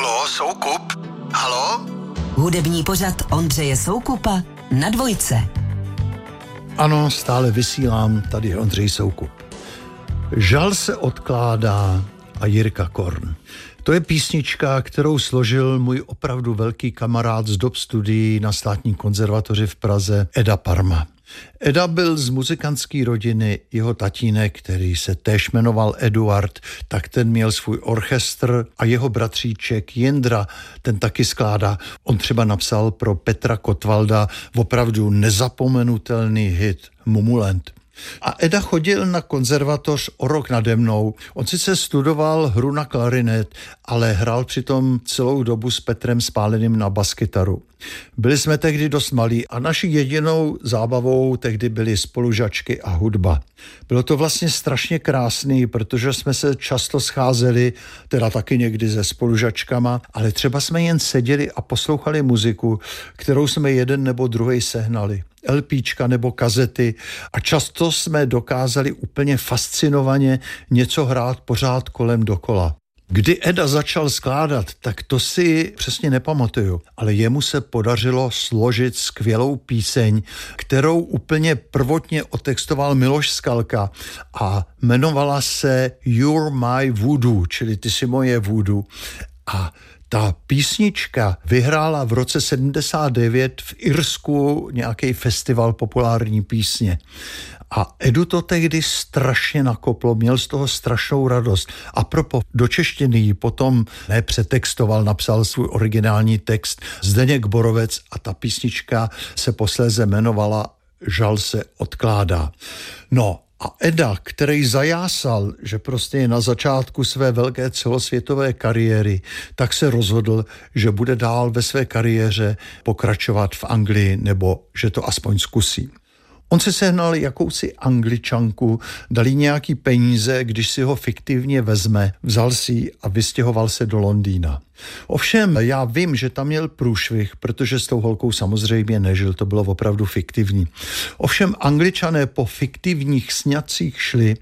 Halo, Soukup? Halo? Hudební pořad Ondřeje Soukupa na Dvojce. Ano, stále vysílám, tady je Ondřej Soukup. Žal se odkládá a Jirka Korn. To je písnička, kterou složil můj opravdu velký kamarád z dob studií na Státní konzervatoři v Praze, Eda Parma. Eda byl z muzikantské rodiny, jeho tatínek, který se též jmenoval Eduard, tak ten měl svůj orchestr a jeho bratříček Jindra, ten taky skládá. On třeba napsal pro Petra Kotwalda opravdu nezapomenutelný hit Mumulent. A Eda chodil na konzervatoř o rok nade mnou. On sice studoval hru na klarinet, ale hrál přitom celou dobu s Petrem Spáleným na baskytaru. Byli jsme tehdy dost malí a naší jedinou zábavou tehdy byly spolužačky a hudba. Bylo to vlastně strašně krásný, protože jsme se často scházeli, teda taky někdy se spolužačkama, ale třeba jsme jen seděli a poslouchali muziku, kterou jsme jeden nebo druhej sehnali. LPčka nebo kazety a často jsme dokázali úplně fascinovaně něco hrát pořád kolem dokola. Kdy Eda začal skládat, tak to si přesně nepamatuju, ale jemu se podařilo složit skvělou píseň, kterou úplně prvotně otextoval Miloš Skalka a jmenovala se You're My Voodoo, čili ty jsi moje voodoo. A ta písnička vyhrála v roce 79 v Irsku nějaký festival populární písně. A Edu to tehdy strašně nakoplo, měl z toho strašnou radost. A propo, do češtiny ji potom nepřetextoval, napsal svůj originální text Zdeněk Borovec a ta písnička se posléze jmenovala Žal se odkládá. No, a Eda, který zajásal, že prostě je na začátku své velké celosvětové kariéry, tak se rozhodl, že bude dál ve své kariéře pokračovat v Anglii, nebo že to aspoň zkusí. On si sehnal jakousi Angličanku, dal jí nějaký peníze, když si ho fiktivně vezme, vzal si ji a vystěhoval se do Londýna. Ovšem, já vím, že tam měl průšvih, protože s tou holkou samozřejmě nežil, to bylo opravdu fiktivní. Ovšem, Angličané po fiktivních sňatcích šli